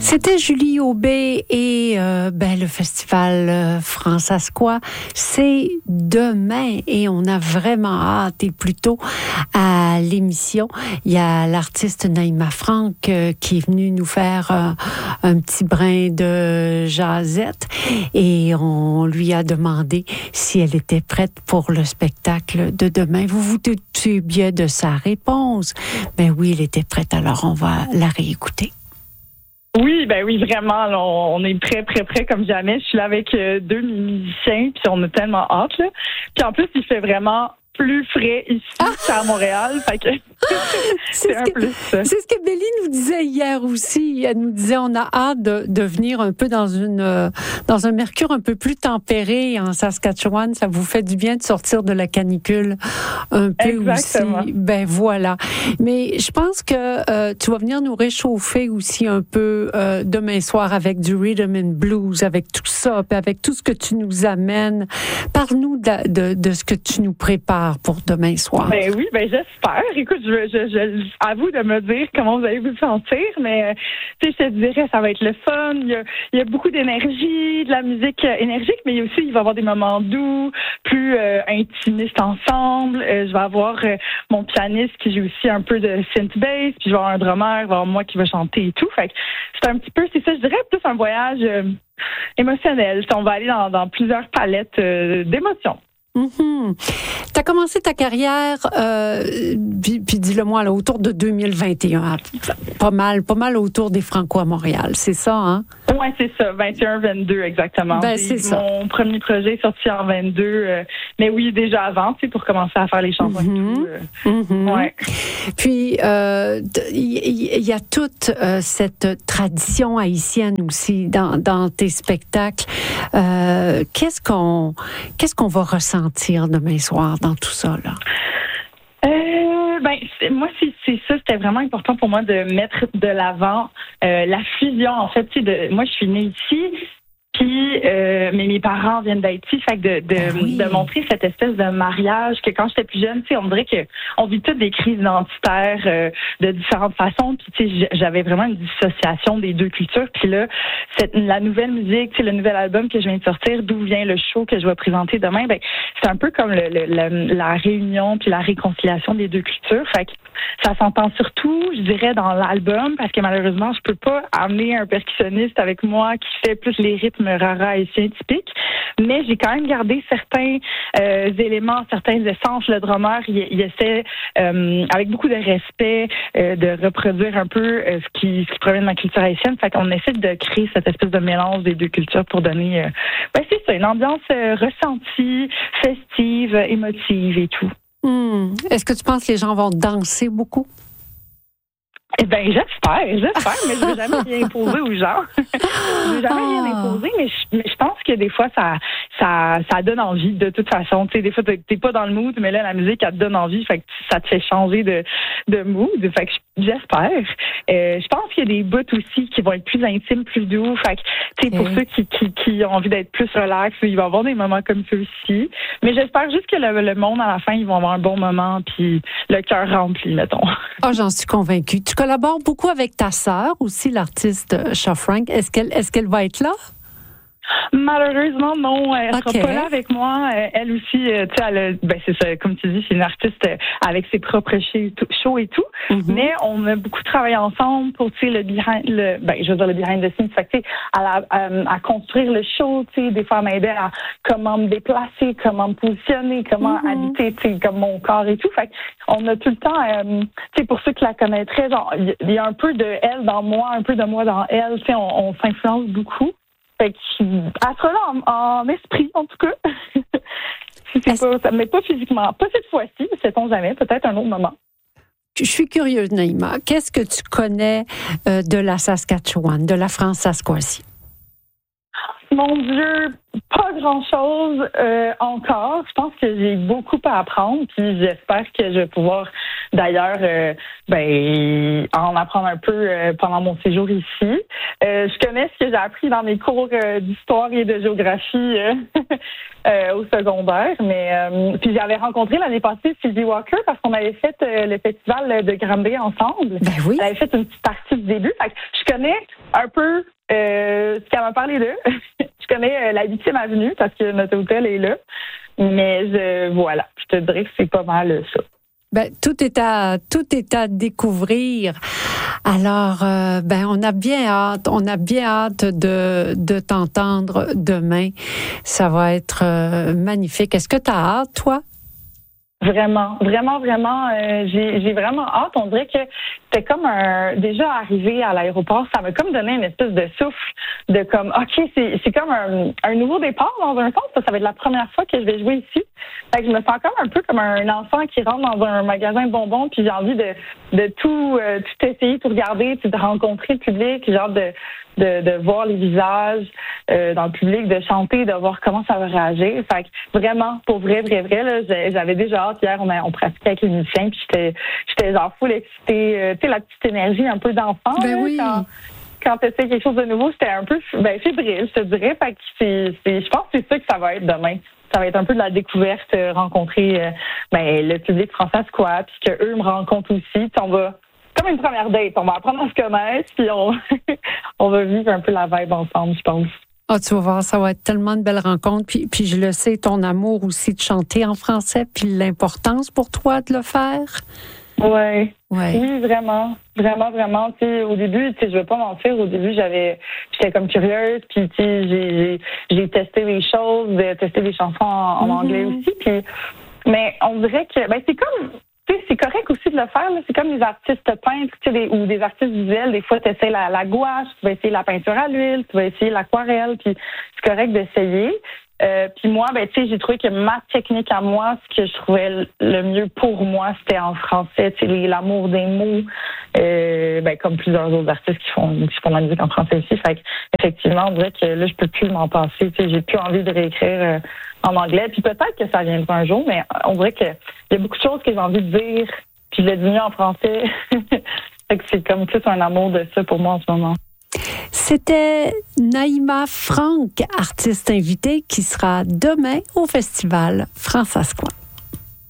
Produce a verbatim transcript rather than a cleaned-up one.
C'était Julie Aubé et euh, ben, le festival euh, Francescois, c'est demain et on a vraiment hâte. Et plutôt à l'émission, il y a l'artiste Naïma Franck euh, qui est venue nous faire euh, un petit brin de jazzette et on lui a demandé si elle était prête pour le spectacle de demain. Vous vous doutez bien de sa réponse. Ben oui, elle était prête, alors on va la réécouter. Oui, ben oui, vraiment. Là, on est prêt, prêt, prêt comme jamais. Je suis là avec euh, deux musiciens, puis on a tellement hâte. Là. Puis en plus, il fait vraiment plus frais ici ah! qu'à Montréal. Fait que c'est, c'est un que, plus. C'est ce que Bélie nous disait hier aussi. Elle nous disait on a hâte de, de venir un peu dans une euh, dans un mercure un peu plus tempéré en Saskatchewan. Ça vous fait du bien de sortir de la canicule un peu Exactement. aussi. Ben voilà. Mais je pense que euh, tu vas venir nous réchauffer aussi un peu euh, demain soir avec du rhythm and blues, avec tout ça, puis avec tout ce que tu nous amènes. Parle-nous de, de, de ce que tu nous prépares pour demain soir. Ben oui, ben j'espère. Écoute, je, je, je, à vous de me dire comment vous allez vous sentir, mais tu sais, je te dirais, ça va être le fun. Il y a, il y a beaucoup d'énergie, de la musique énergique, mais aussi il va y avoir des moments doux, plus euh, intimistes ensemble. Euh, je vais avoir euh, mon pianiste qui joue aussi un peu de synth bass, puis je vais avoir un drummer, il va y avoir moi qui va chanter et tout. Fait que c'est un petit peu, c'est ça, je dirais plus un voyage euh, émotionnel. On va aller dans, dans plusieurs palettes euh, d'émotions. Mm-hmm. Tu as commencé ta carrière, euh, puis, puis dis-le-moi, là, autour de deux mille vingt et un, pas mal, pas mal autour des Franco à Montréal, c'est ça, hein? Oui, c'est ça, vingt et un vingt-deux exactement. Ben, c'est ça. Mon premier projet est sorti en vingt-deux, euh, mais oui, déjà avant, tu sais, pour commencer à faire les chansons mm-hmm. et tout. Euh, mm-hmm. ouais. Puis, il euh, y, y a toute euh, cette tradition haïtienne aussi dans, dans tes spectacles. Euh, qu'est-ce qu'on, qu'est-ce qu'on va ressentir demain soir dans tout ça, là? Euh, ben, c'est, moi, c'est, c'est ça, c'était vraiment important pour moi de mettre de l'avant euh, la fusion, en fait. Tu sais, de, moi, je suis née ici, puis euh, mais mes parents viennent d'Haïti, fait que de, de, ah oui. de montrer cette espèce de mariage que quand j'étais plus jeune, tu sais, on dirait que on vit toutes des crises identitaires euh, de différentes façons, puis tu sais, j'avais vraiment une dissociation des deux cultures, puis là, cette, la nouvelle musique, tu sais, le nouvel album que je viens de sortir, d'où vient le show que je vais présenter demain, ben c'est un peu comme le, le, le, la réunion puis la réconciliation des deux cultures, fait que ça s'entend surtout, je dirais, dans l'album, parce que malheureusement, je peux pas amener un percussionniste avec moi qui fait plus les rythmes rara haïtien typique, mais j'ai quand même gardé certains euh, éléments, certaines essences. Le drummer, il, il essaie, euh, avec beaucoup de respect, euh, de reproduire un peu euh, ce qui ce qui provient de ma culture haïtienne. Fait qu'on essaie de créer cette espèce de mélange des deux cultures pour donner, euh, ben c'est ça, une ambiance euh, ressentie, festive, émotive et tout. Mmh. Est-ce que tu penses que les gens vont danser beaucoup? Eh bien, j'espère, j'espère, mais je ne veux jamais rien imposer aux gens. Je ne veux jamais rien imposer, mais je, mais je pense que des fois, ça, ça, ça donne envie de toute façon. Tu sais, des fois, tu n'es pas dans le mood, mais là, la musique, elle te donne envie, fait que ça te fait changer de, de mood. Fait que j'espère. Euh, je pense qu'il y a des bouts aussi qui vont être plus intimes, plus doux. Fait que, tu sais, pour ceux qui, qui, qui ont envie d'être plus relax, il va y avoir des moments comme ceux-ci. Mais j'espère juste que le, le monde, à la fin, ils vont avoir un bon moment, puis le cœur rempli, mettons. Ah, oh, j'en suis convaincue. Tu collabores beaucoup avec ta sœur aussi, l'artiste Cha Frank. Est-ce qu'elle, est-ce qu'elle va être là? Malheureusement, non. Elle ne okay. sera pas là avec moi. Elle aussi, tu sais, elle a, ben c'est ça, comme tu dis, c'est une artiste avec ses propres shows et tout. Mm-hmm. Mais on a beaucoup travaillé ensemble pour, tu sais, le behind, le, ben, je veux dire le behind the scenes. Fait que, tu sais, à, à, à construire le show, tu sais, des fois, m'aider à comment me déplacer, comment me positionner, comment mm-hmm. habiter, tu sais, comme mon corps et tout. Fait on a tout le temps, euh, tu sais, pour ceux qui la connaîtraient, genre, il y a un peu de elle dans moi, un peu de moi dans elle. Tu sais, on, on s'influence beaucoup. Fait qu'elle sera là en, en esprit, en tout cas. c'est pas, mais pas physiquement. Pas cette fois-ci, mais sait-on jamais. Peut-être un autre moment. Je suis curieuse, Naïma. Qu'est-ce que tu connais euh, de la Saskatchewan, de la France saskoisie? Mon Dieu, pas grand-chose euh, encore. Je pense que j'ai beaucoup à apprendre, puis j'espère que je vais pouvoir d'ailleurs euh, ben, en apprendre un peu euh, pendant mon séjour ici. Euh, je connais ce que j'ai appris dans mes cours euh, d'histoire et de géographie euh, euh, au secondaire, mais euh, puis j'avais rencontré l'année passée Sylvie Walker parce qu'on avait fait euh, le festival de Granby ensemble. Ben oui. Elle avait fait une petite partie du début. Fait que je connais un peu euh, ce qu'elle m'a parlé d'eux. Je connais euh, la huitième avenue parce que notre hôtel est là. Mais je, voilà, je te dirais que c'est pas mal ça. Ben, tout est à tout est à découvrir. Alors, euh, ben, on a bien hâte, on a bien hâte de de t'entendre demain. Ça va être euh, magnifique. Est-ce que tu as hâte, toi? Vraiment, vraiment, vraiment, euh, j'ai, j'ai vraiment hâte. On dirait que c'était comme un déjà arrivé à l'aéroport, ça m'a comme donné une espèce de souffle de comme ok, c'est c'est comme un, un nouveau départ dans un sens. Ça, ça va être la première fois que je vais jouer ici. Fait que je me sens comme un peu comme un enfant qui rentre dans un magasin de bonbons, puis j'ai envie de de tout euh, tout essayer, tout regarder, puis de rencontrer le public, genre de de, de voir les visages euh, dans le public, de chanter, de voir comment ça va réagir. Fait que vraiment, pour vrai, vrai, vrai, là, j'avais déjà hâte. Hier, on, a, on pratiquait avec les musiciens, puis j'étais, j'étais genre full excitée. Euh, tu sais, la petite énergie un peu d'enfant. Ben là, oui. Quand, quand tu essaies quelque chose de nouveau, j'étais un peu ben, fébrile, je te dirais. Fait que c'est, c'est, je pense que c'est ça que ça va être demain. Ça va être un peu de la découverte, euh, rencontrer euh, ben, le public français-squat, puis qu'eux me rencontrent aussi. Puis on va comme une première date. On va apprendre à se connaître, puis on, on va vivre un peu la vibe ensemble, je pense. Ah, tu vas voir, ça va être tellement de belles rencontres. Puis, puis je le sais, ton amour aussi de chanter en français, puis l'importance pour toi de le faire. Ouais. Ouais. Oui, vraiment. Vraiment, vraiment. Tu sais, au début, tu sais, je vais pas mentir, au début, j'avais, j'étais comme curieuse, puis tu sais, j'ai, j'ai, j'ai testé les choses, testé les chansons en, en mm-hmm. anglais aussi, puis, mais on dirait que, ben, c'est comme, tu sais, c'est correct aussi de le faire, là. C'est comme les artistes peintres, tu sais, des, ou des artistes visuels. Des fois, tu essaies la, la gouache, tu vas essayer la peinture à l'huile, tu vas essayer l'aquarelle, puis c'est correct d'essayer. Euh, puis moi, ben, tu sais, j'ai trouvé que ma technique à moi, ce que je trouvais le mieux pour moi, c'était en français, tu sais, l'amour des mots, euh, ben, comme plusieurs autres artistes qui font, qui font de la musique en français aussi. Fait que, effectivement, on dirait que là, je peux plus m'en passer, tu sais, j'ai plus envie de réécrire euh, en anglais. Puis peut-être que ça viendra un jour, mais on dirait que il y a beaucoup de choses que j'ai envie de dire, puis je l'ai dit mieux en français. Fait que c'est comme plus un amour de ça pour moi en ce moment. C'était Naïma Franck, artiste invitée, qui sera demain au festival Francescois.